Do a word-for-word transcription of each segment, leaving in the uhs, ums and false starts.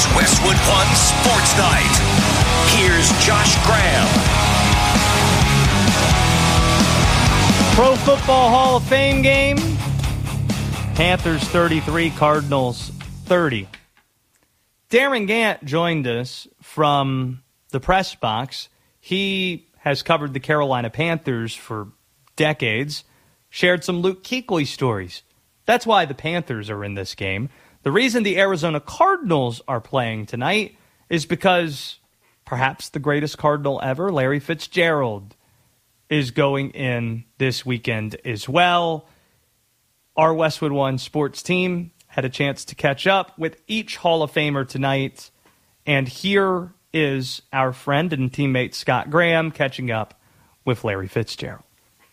is Westwood One Sports Night. Here's Josh Graham. Pro Football Hall of Fame game. Panthers thirty-three, Cardinals thirty. Darren Gant joined us from the press box. He has covered the Carolina Panthers for decades, shared some Luke Kuechly stories. That's why the Panthers are in this game. The reason the Arizona Cardinals are playing tonight is because perhaps the greatest Cardinal ever, Larry Fitzgerald, is going in this weekend as well. Our Westwood One sports team had a chance to catch up with each Hall of Famer tonight, and here is our friend and teammate Scott Graham catching up with Larry Fitzgerald.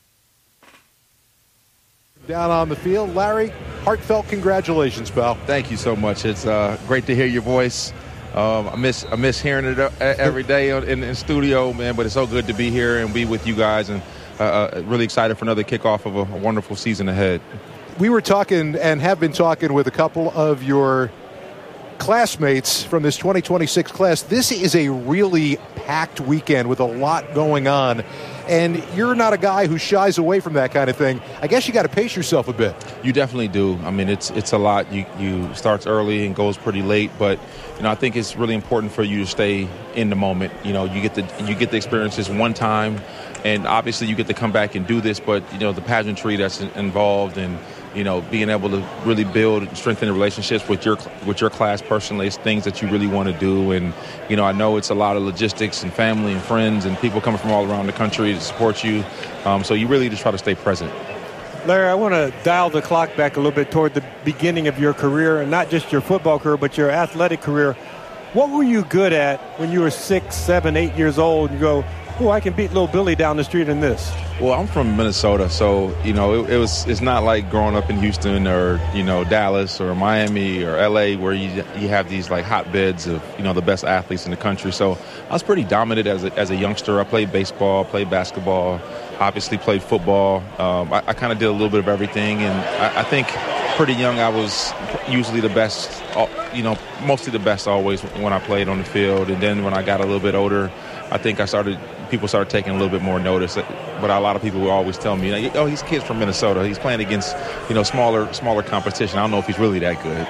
Down on the field, Larry, heartfelt congratulations, pal. Thank you so much. It's uh, great to hear your voice. Um, I miss I miss hearing it every day in the studio, man. But it's so good to be here and be with you guys, and uh, uh, really excited for another kickoff of a, a wonderful season ahead. We were talking and have been talking with a couple of your classmates from this twenty twenty-six class. This is a really packed weekend with a lot going on, and you're not a guy who shies away from that kind of thing. I guess you got to pace yourself a bit. You definitely do. I mean, it's it's a lot. You you starts early and goes pretty late, but you know, I think it's really important for you to stay in the moment. You know, you get the you get the experiences one time, and obviously you get to come back and do this, but you know, the pageantry that's involved and you know, being able to really build and strengthen the relationships with your with your class personally is things that you really want to do. And, you know, I know it's a lot of logistics and family and friends and people coming from all around the country to support you. Um, so you really just try to stay present. Larry, I want to dial the clock back a little bit toward the beginning of your career, and not just your football career, but your athletic career. What were you good at when you were six, seven, eight years old and you go, oh, I can beat little Billy down the street in this? Well, I'm from Minnesota, so, you know, it, it was. It's not like growing up in Houston or, you know, Dallas or Miami or L A where you you have these, like, hotbeds of, you know, the best athletes in the country. So I was pretty dominant as a, as a youngster. I played baseball, played basketball, obviously played football. Um, I, I kind of did a little bit of everything, and I, I think pretty young I was usually the best, you know, mostly the best always when I played on the field. And then when I got a little bit older, I think I started – people started taking a little bit more notice. But a lot of people would always tell me, you know, oh, he's a kid from Minnesota. He's playing against, you know, smaller smaller competition. I don't know if he's really that good.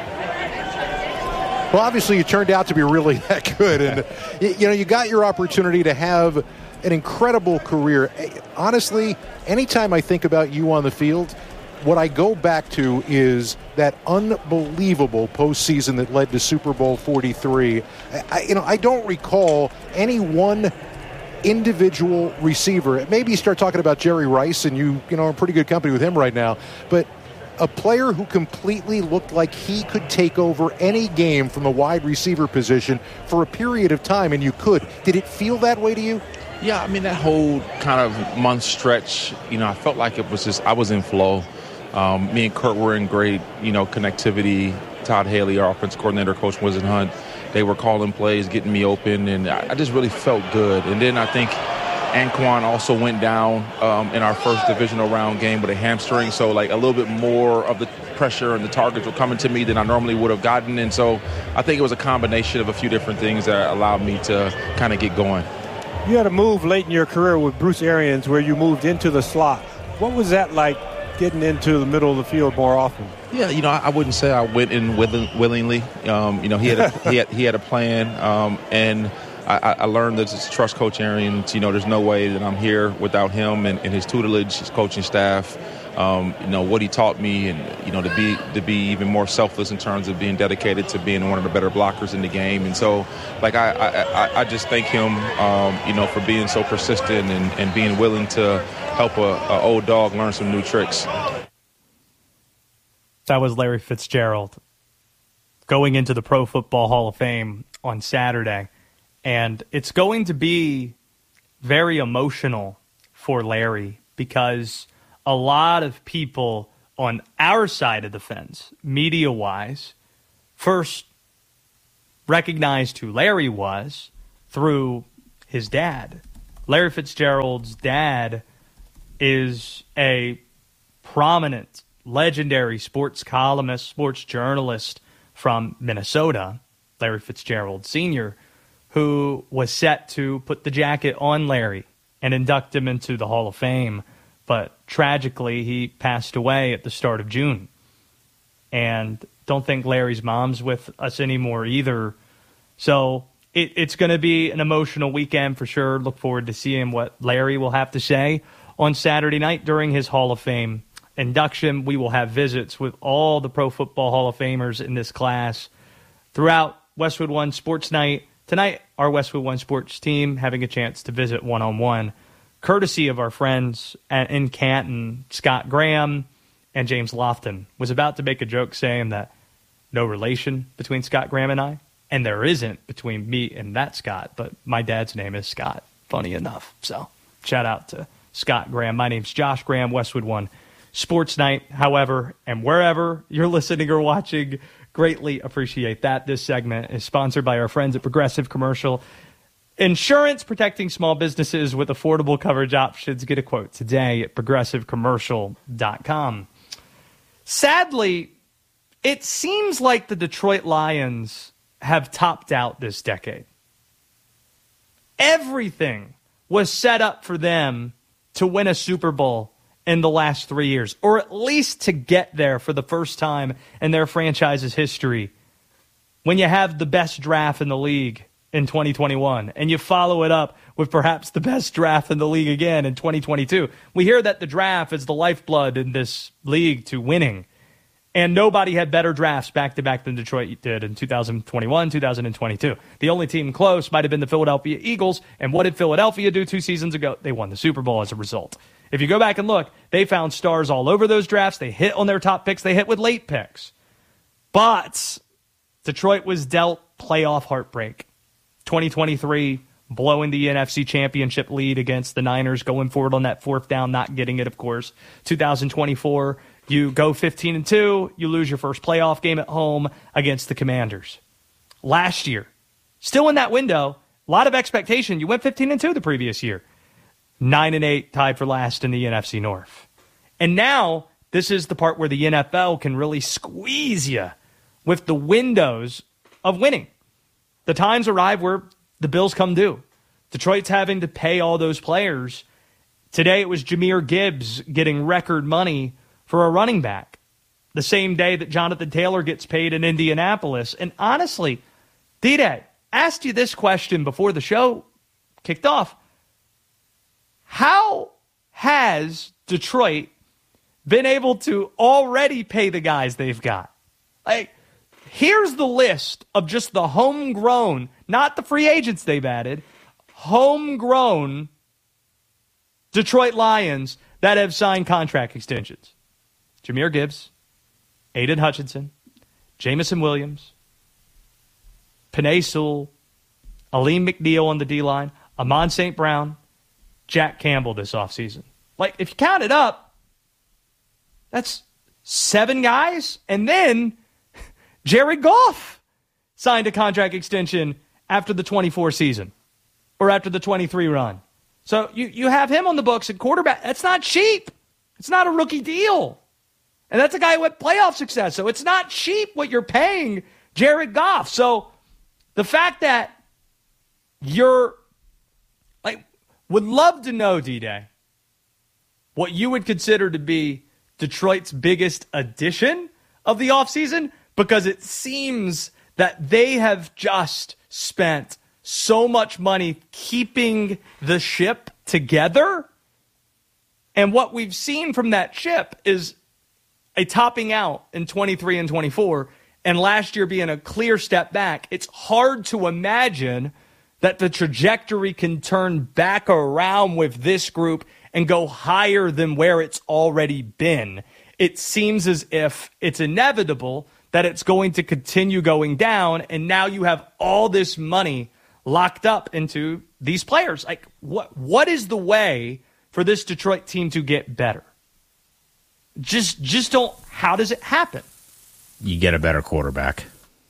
Well, obviously you turned out to be really that good. And, you know, you got your opportunity to have an incredible career. Honestly, anytime I think about you on the field, what I go back to is that unbelievable postseason that led to Super Bowl forty-three. I, you know, I don't recall any one individual receiver. Maybe you start talking about Jerry Rice, and you, you know, are in pretty good company with him right now. But a player who completely looked like he could take over any game from the wide receiver position for a period of time, and you could. Did it feel that way to you? Yeah, I mean, that whole kind of month stretch, you know, I felt like it was just, I was in flow. Um, me and Kurt were in great, you know, connectivity. Todd Haley, our offense coordinator, Coach Wizen Hunt, they were calling plays, getting me open, and I, I just really felt good. And then I think Anquan also went down um, in our first divisional round game with a hamstring, so like a little bit more of the pressure and the targets were coming to me than I normally would have gotten. And so I think it was a combination of a few different things that allowed me to kind of get going. You had a move late in your career with Bruce Arians where you moved into the slot. What was that like, getting into the middle of the field more often? Yeah, you know, I, I wouldn't say I went in willing, willingly. Um, you know, he had a, he had he had a plan, um, and I, I learned that to trust Coach Arians. You know, there's no way that I'm here without him and, and his tutelage, his coaching staff. Um, you know, what he taught me, and you know, to be to be even more selfless in terms of being dedicated to being one of the better blockers in the game. And so, like, I I, I just thank him, um, you know, for being so persistent and, and being willing to help a, a old dog learn some new tricks. That was Larry Fitzgerald going into the Pro Football Hall of Fame on Saturday. And it's going to be very emotional for Larry because a lot of people on our side of the fence, media-wise, first recognized who Larry was through his dad. Larry Fitzgerald's dad is a prominent, legendary sports columnist, sports journalist from Minnesota. Larry Fitzgerald Senior, who was set to put the jacket on Larry and induct him into the Hall of Fame. But tragically, he passed away at the start of June. And don't think Larry's mom's with us anymore either. So it, it's going to be an emotional weekend for sure. Look forward to seeing what Larry will have to say on Saturday night during his Hall of Fame induction. We will have visits with all the Pro Football Hall of Famers in this class throughout Westwood One Sports Night. Tonight, our Westwood One Sports team having a chance to visit one-on-one, courtesy of our friends at, in Canton, Scott Graham and James Lofton. Was about to make a joke saying that no relation between Scott Graham and I, and there isn't between me and that Scott, but my dad's name is Scott, funny enough. So shout out to Scott Graham. My name's Josh Graham, Westwood One Sports Night. However, and wherever you're listening or watching, greatly appreciate that. This segment is sponsored by our friends at Progressive Commercial Insurance, protecting small businesses with affordable coverage options. Get a quote today at progressive commercial dot com. Sadly, it seems like the Detroit Lions have topped out this decade. Everything was set up for them to win a Super Bowl in the last three years, or at least to get there for the first time in their franchise's history. When you have the best draft in the league in twenty twenty-one, and you follow it up with perhaps the best draft in the league again in twenty twenty-two. We hear that the draft is the lifeblood in this league to winning, and nobody had better drafts back-to-back than Detroit did in two thousand twenty-one, two thousand twenty-two. The only team close might have been the Philadelphia Eagles, and what did Philadelphia do two seasons ago? They won the Super Bowl as a result. If you go back and look, they found stars all over those drafts. They hit on their top picks. They hit with late picks. But Detroit was dealt playoff heartbreak. twenty twenty-three, blowing the N F C Championship lead against the Niners, going forward on that fourth down, not getting it, of course. two thousand twenty-four, you go fifteen and two, you lose your first playoff game at home against the Commanders. Last year, still in that window, a lot of expectation. You went fifteen and two the previous year. nine and eight, tied for last in the N F C North. And now, this is the part where the N F L can really squeeze you with the windows of winning. The times arrive where the bills come due. Detroit's having to pay all those players. Today, it was Jahmyr Gibbs getting record money for a running back, the same day that Jonathan Taylor gets paid in Indianapolis. And honestly, D-Day, asked you this question before the show kicked off. How has Detroit been able to already pay the guys they've got? Like, here's the list of just the homegrown, not the free agents they've added, homegrown Detroit Lions that have signed contract extensions. Jahmyr Gibbs, Aiden Hutchinson, Jameson Williams, Penei Sewell, Aleem McNeil on the D-line, Amon Saint Brown, Jack Campbell this offseason. Like, if you count it up, that's seven guys. And then Jared Goff signed a contract extension after the twenty-four season or after the twenty-three run. So you, you have him on the books at quarterback. That's not cheap. It's not a rookie deal. And that's a guy with playoff success. So it's not cheap what you're paying Jared Goff. So the fact that you're like, would love to know, D-Day, what you would consider to be Detroit's biggest addition of the offseason, because it seems that they have just spent so much money keeping the ship together. And what we've seen from that ship is a topping out in twenty-three and twenty-four, and last year being a clear step back. It's hard to imagine that the trajectory can turn back around with this group and go higher than where it's already been. It seems as if it's inevitable that it's going to continue going down, and now you have all this money locked up into these players. Like, what what is the way for this Detroit team to get better? Just just don't, how does it happen? You get a better quarterback.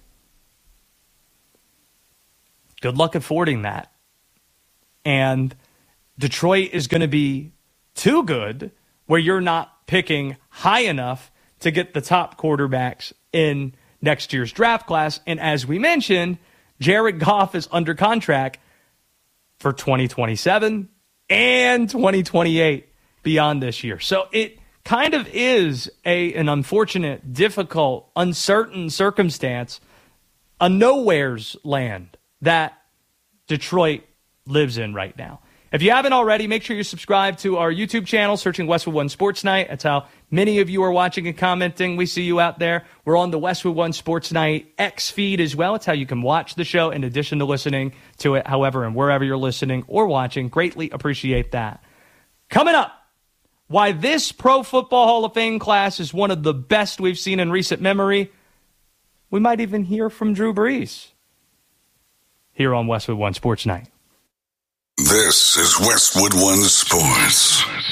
Good luck affording that. And Detroit is going to be too good where you're not picking high enough to get the top quarterbacks in next year's draft class. And as we mentioned, Jared Goff is under contract for twenty twenty-seven and twenty twenty-eight beyond this year. So it kind of is a an unfortunate, difficult, uncertain circumstance, a nowhere's land that Detroit lives in right now. If you haven't already, make sure you subscribe to our YouTube channel, searching Westwood One Sports Night. That's how many of you are watching and commenting. We see you out there. We're on the Westwood One Sports Night X feed as well. It's how you can watch the show in addition to listening to it, however, and wherever you're listening or watching. Greatly appreciate that. Coming up, why this Pro Football Hall of Fame class is one of the best we've seen in recent memory. We might even hear from Drew Brees here on Westwood One Sports Night. This is Westwood One Sports.